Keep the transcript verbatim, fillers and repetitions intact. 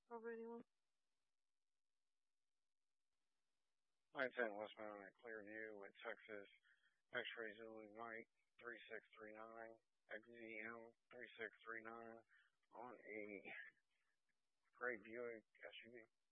Over anyone? nine ten westbound at Clearview with Texas X-ray Zulu Mike three six three nine, X Z M three six three nine on a gray Buick S U V.